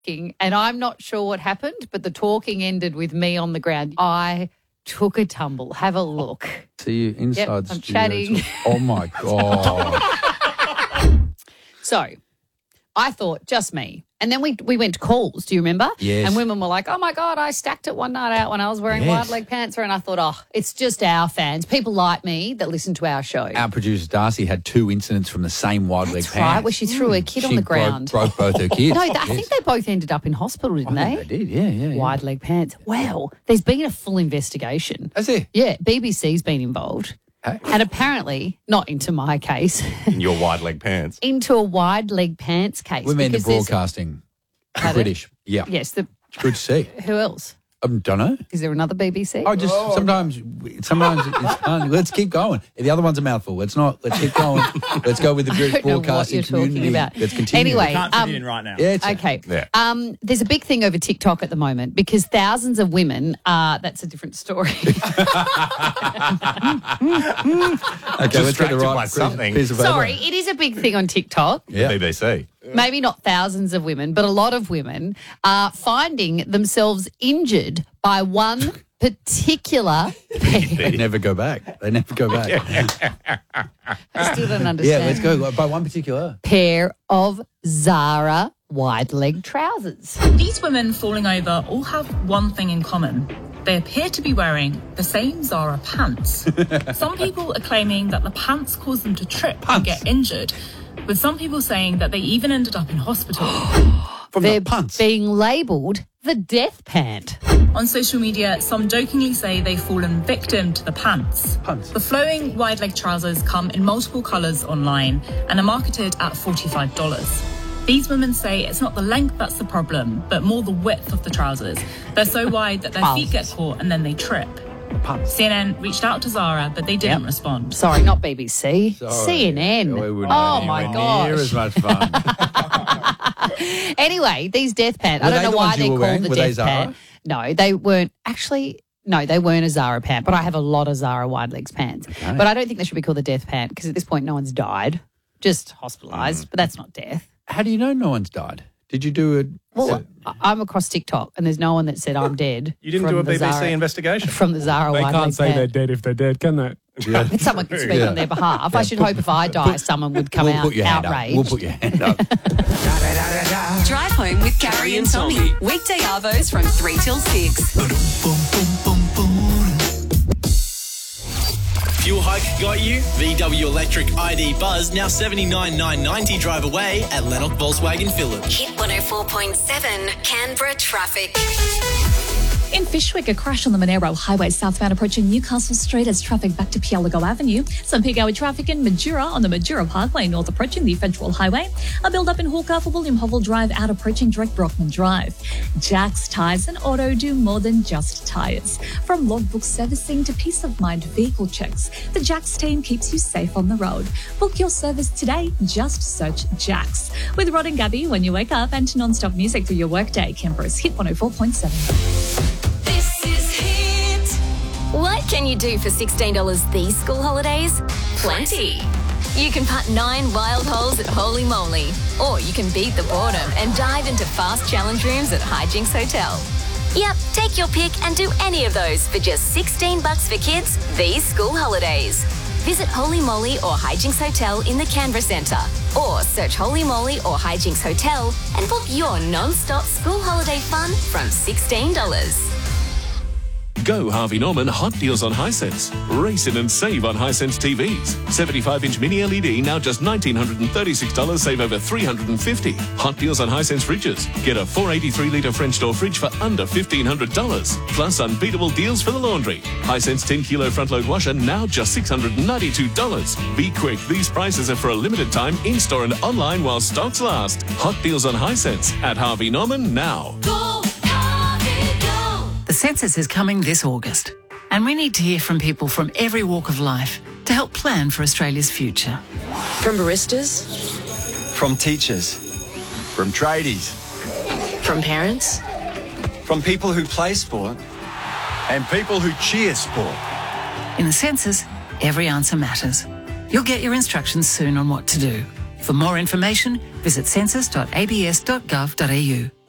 and I'm not sure what happened, but the talking ended with me on the ground. I took a tumble. Have a look. See you inside the I'm studio. chatting. Oh, my God. So I thought, just me. And then we went to calls, do you remember? Yes. And women were like, oh, my God, I stacked it one night out when I was wearing Yes. wide leg pants. And I thought, oh, it's just our fans, people like me that listen to our show. Our producer, Darcy, had 2 incidents from the same wide leg That's pants. right, where she threw her kid on the ground. Broke both her kids. No, I think they both ended up in hospital, didn't I they? think they did, yeah. Wide leg pants. Wow. There's been a full investigation. Has there? Yeah, BBC's been involved. Hey. And apparently, not into my case, In your wide leg pants. into a wide leg pants case. We mean the because there's- broadcasting. Pardon? British. Yeah. Yes. Good to see. Who else? Don't know. Is there another BBC? I just sometimes it's fun. Let's keep going. The other one's a mouthful. Let's keep going. Let's go with the British I don't know what broadcasting you're talking community. about. Let's continue. Anyway, Can't fit it in right now. Yeah, Okay. Yeah. There's a big thing over TikTok at the moment because thousands of women that's a different story. okay. Let's get Distracted the right by something. piece of paper. Sorry, it is a big thing on TikTok. Yeah. BBC. Maybe not thousands of women, but a lot of women are finding themselves injured by one particular They never go back. I still don't understand. Yeah, let's go. By one particular. Pair of Zara wide leg trousers. These women falling over all have one thing in common. They appear to be wearing the same Zara pants. Some people are claiming that the pants caused them to trip and get injured, with some people saying that they even ended up in hospital. From They're the punts. being labelled the death pant. On social media, some jokingly say they've fallen victim to the pants. Pants. The flowing wide leg trousers come in multiple colours online and are marketed at $45. These women say it's not the length that's the problem, but more the width of the trousers. They're so wide that their feet get caught and then they trip. Punts. CNN reached out to Zara, but they didn't respond. Sorry, not BBC. Sorry. CNN. We wouldn't Oh, have my anywhere near gosh. as much fun. Anyway, these death pants. I Were don't they know the why ones you they're were called wearing? the Were they death Zara? pant. No, they weren't. Actually, no, they weren't a Zara pant, but I have a lot of Zara wide legs pants. Okay. But I don't think they should be called the death pant because at this point no one's died, just hospitalised, but that's not death. How do you know no one's died? Did you do it? Well, I'm across TikTok and there's no one that said I'm dead. You didn't from do a the BBC Zara- investigation. From the Zara They wide can't leg say they're pant. dead if they're dead, can they? Yeah. Someone could speak on their behalf. I should hope if I die, someone would come We'll out put your hand outraged. up. We'll put your hand up. Drive home with Carrie and Tommy. Weekday arvos from 3 till 6. Fuel hike got you? VW Electric ID Buzz now $79,990 drive away at Lennox Volkswagen Phillips. Hit 104.7 Canberra traffic. In Fyshwick, a crash on the Monaro Highway southbound approaching Newcastle Street as traffic back to Pielago Avenue. Some peak hour traffic in Majura on the Majura Parkway north approaching the Federal Highway. A build-up in Hawker for William Hovell Drive out approaching Direct Brockman Drive. Jack's Tyres and Auto do more than just tyres. From logbook servicing to peace of mind vehicle checks, the Jack's team keeps you safe on the road. Book your service today. Just search Jack's. With Rod and Gabby when you wake up and non-stop music through your workday. Canberra's Hit 104.7. What can you do for $16 these school holidays? Plenty. You can putt 9 wild holes at Holy Moly, or you can beat the boredom and dive into fast challenge rooms at Hijinks Hotel. Yep, take your pick and do any of those for just $16 for kids these school holidays. Visit Holy Moly or Hijinks Hotel in the Canberra Centre, or search Holy Moly or Hijinks Hotel and book your non-stop school holiday fun from $16. Go Harvey Norman Hot Deals on Hisense. Race in and save on Hisense TVs. 75-inch mini LED now just $1,936, save over $350. Hot Deals on Hisense fridges. Get a 483-litre French door fridge for under $1,500. Plus unbeatable deals for the laundry. Hisense 10-kilo front-load washer now just $692. Be quick, these prices are for a limited time in-store and online while stocks last. Hot Deals on Hisense at Harvey Norman now. The census is coming this August, and we need to hear from people from every walk of life to help plan for Australia's future. From baristas, From teachers. From tradies. from parents, From people who play sport. And people who cheer sport. In the census, every answer matters. You'll get your instructions soon on what to do. For more information, visit census.abs.gov.au.